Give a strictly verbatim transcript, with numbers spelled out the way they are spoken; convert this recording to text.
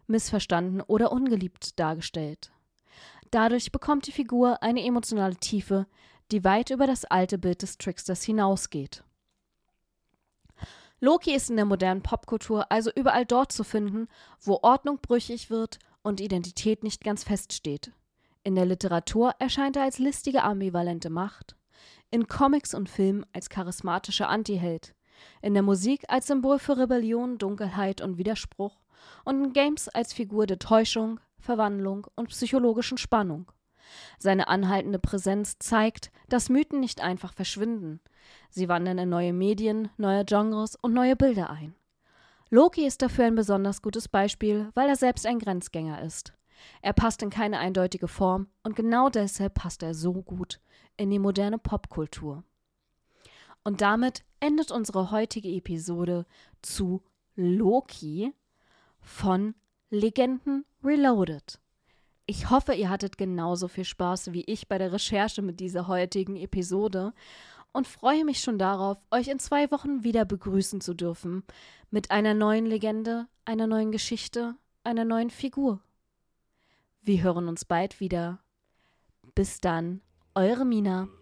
missverstanden oder ungeliebt dargestellt. Dadurch bekommt die Figur eine emotionale Tiefe, die weit über das alte Bild des Tricksters hinausgeht. Loki ist in der modernen Popkultur also überall dort zu finden, wo Ordnung brüchig wird und Identität nicht ganz feststeht. In der Literatur erscheint er als listige, ambivalente Macht, in Comics und Filmen als charismatischer Antiheld, in der Musik als Symbol für Rebellion, Dunkelheit und Widerspruch und in Games als Figur der Täuschung, Verwandlung und psychologischen Spannung. Seine anhaltende Präsenz zeigt, dass Mythen nicht einfach verschwinden. Sie wandern in neue Medien, neue Genres und neue Bilder ein. Loki ist dafür ein besonders gutes Beispiel, weil er selbst ein Grenzgänger ist. Er passt in keine eindeutige Form und genau deshalb passt er so gut in die moderne Popkultur. Und damit endet unsere heutige Episode zu Loki von Legenden Reloaded. Ich hoffe, ihr hattet genauso viel Spaß wie ich bei der Recherche mit dieser heutigen Episode und freue mich schon darauf, euch in zwei Wochen wieder begrüßen zu dürfen mit einer neuen Legende, einer neuen Geschichte, einer neuen Figur. Wir hören uns bald wieder. Bis dann, eure Mina.